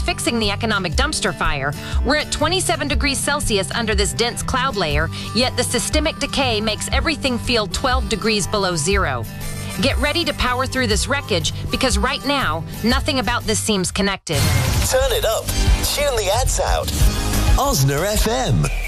fixing the economic dumpster fire. We're at 27 degrees Celsius under this dense cloud layer, yet the systemic decay makes everything feel 12 degrees below zero. Get ready to power through this wreckage, because right now, nothing about this seems connected. Turn it up. Tune the ads out. Osna FM.